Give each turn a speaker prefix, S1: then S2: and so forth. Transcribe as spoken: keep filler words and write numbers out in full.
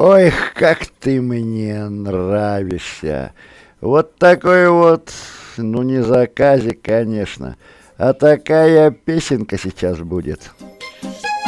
S1: Ой, как ты мне нравишься. Вот такой вот, ну не заказик, конечно, а такая песенка сейчас будет.